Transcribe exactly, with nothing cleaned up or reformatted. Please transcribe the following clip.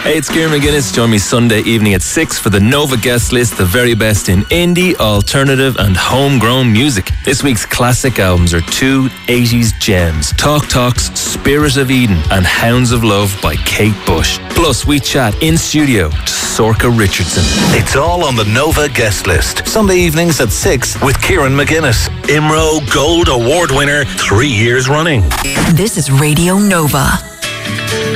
Hey, it's Kieran McGuinness. Join me Sunday evening at six for the Nova guest list, the very best in indie, alternative and homegrown music. This week's classic albums are two eighties gems: Talk Talk's Spirit of Eden and Hounds of Love by Kate Bush. Plus, we chat in studio to Sorcha Richardson. It's all on the Nova guest list. Sunday evenings at six with Kieran McGuinness. I M R O Gold Award winner three years running. This is Radio Nova.